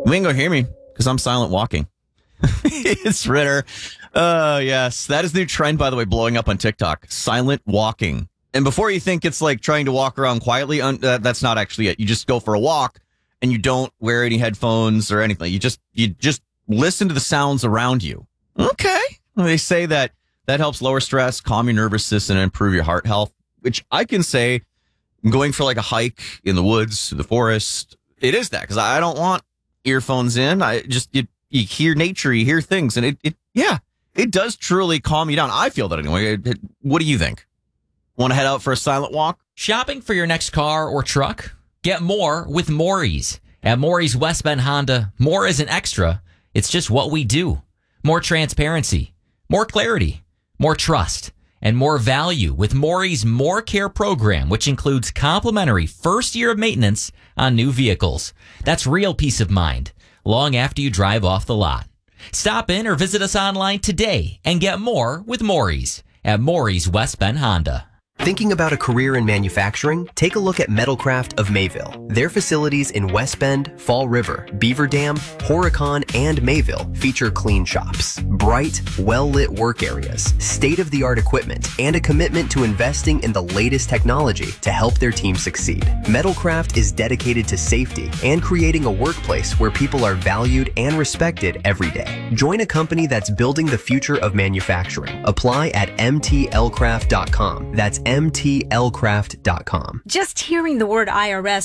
You ain't gonna hear me because I'm silent walking. It's Ritter. Yes. That is the new trend, by the way, blowing up on TikTok. Silent walking. And before you think it's like trying to walk around quietly, that's not actually it. You just go for a walk and you don't wear any headphones or anything. You just listen to the sounds around you. Okay. Well, they say that helps lower stress, calm your nervous system, and improve your heart health, which I can say going for like a hike in the woods, the forest, it is that because I don't want earphones in. You hear nature, you hear things, and it does truly calm you down. I feel that anyway. What do you think? Want to head out for a silent walk? Shopping for your next car or truck? Get more with Maury's. At Maury's West Bend Honda, more isn't extra. It's just what we do. More transparency, more clarity, more trust, and more value with Maury's More Care program, which includes complimentary first year of maintenance on new vehicles. That's real peace of mind long after you drive off the lot. Stop in or visit us online today and get more with Maury's at Maury's West Bend Honda. Thinking about a career in manufacturing? Take a look at Metalcraft of Mayville. Their facilities in West Bend, Fall River, Beaver Dam, Horicon, and Mayville feature clean shops, bright, well-lit work areas, state-of-the-art equipment, and a commitment to investing in the latest technology to help their team succeed. Metalcraft is dedicated to safety and creating a workplace where people are valued and respected every day. Join a company that's building the future of manufacturing. Apply at mtlcraft.com. That's mtlcraft.com. Just hearing the word IRS